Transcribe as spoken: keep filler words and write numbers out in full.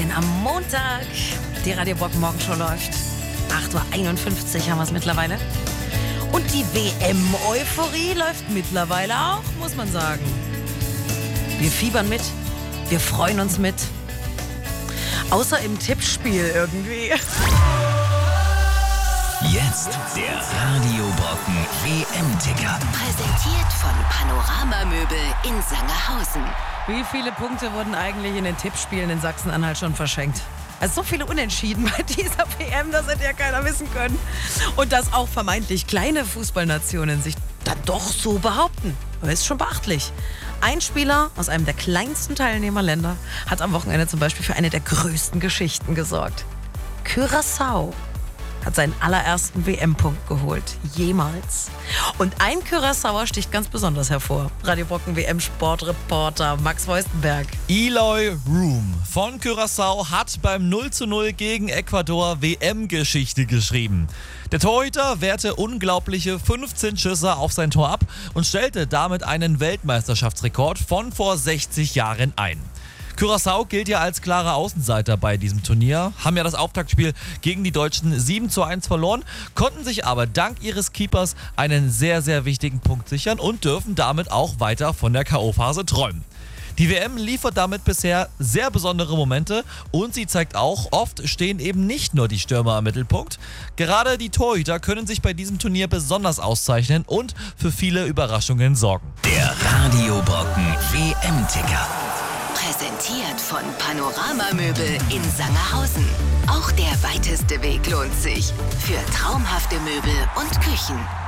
Denn am Montag die Radio Brocken Morgenshow läuft. acht Uhr einundfünfzig haben wir es mittlerweile. Und die W M-Euphorie läuft mittlerweile auch, muss man sagen. Wir fiebern mit, wir freuen uns mit. Außer im Tippspiel irgendwie. Jetzt der Radio Brocken W M-Ticker. Präsentiert von Panorama Möbel in Sangerhausen. Wie viele Punkte wurden eigentlich in den Tippspielen in Sachsen-Anhalt schon verschenkt? Also so viele Unentschieden bei dieser W M, das hätte ja keiner wissen können. Und dass auch vermeintlich kleine Fußballnationen sich dann doch so behaupten, das ist schon beachtlich. Ein Spieler aus einem der kleinsten Teilnehmerländer hat am Wochenende zum Beispiel für eine der größten Geschichten gesorgt. Curaçao hat seinen allerersten W M-Punkt geholt. Jemals. Und ein Curaçaoer sticht ganz besonders hervor. Radio Brocken W M-Sportreporter Max Voistenberg. Eloy Room von Curaçao hat beim null zu null gegen Ecuador W M-Geschichte geschrieben. Der Torhüter wehrte unglaubliche fünfzehn Schüsse auf sein Tor ab und stellte damit einen Weltmeisterschaftsrekord von vor sechzig Jahren ein. Curaçao gilt ja als klarer Außenseiter bei diesem Turnier, haben ja das Auftaktspiel gegen die Deutschen sieben zu eins verloren, konnten sich aber dank ihres Keepers einen sehr, sehr wichtigen Punkt sichern und dürfen damit auch weiter von der K O-Phase träumen. Die W M liefert damit bisher sehr besondere Momente und sie zeigt auch, oft stehen eben nicht nur die Stürmer im Mittelpunkt. Gerade die Torhüter können sich bei diesem Turnier besonders auszeichnen und für viele Überraschungen sorgen. Der Radio Brocken W M-Ticker. Präsentiert von Panorama Möbel in Sangerhausen. Auch der weiteste Weg lohnt sich. Für traumhafte Möbel und Küchen.